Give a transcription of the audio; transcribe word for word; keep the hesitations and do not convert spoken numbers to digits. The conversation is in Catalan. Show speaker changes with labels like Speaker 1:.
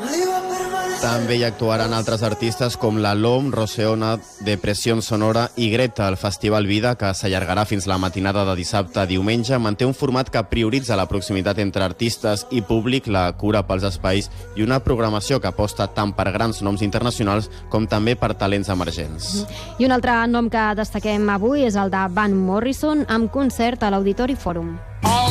Speaker 1: També hi actuaran altres artistes com la L O M, Roseona, Depressió Sonora i Greta. El Festival Vida, que s'allargarà fins la matinada de dissabte a diumenge, manté un format que prioritza la proximitat entre artistes i públic, la cura pels espais i una programació que aposta tant per grans noms internacionals com també per talents emergents.
Speaker 2: I un altre nom que destaquem avui és el de Van Morrison, amb concert a l'Auditori Fòrum.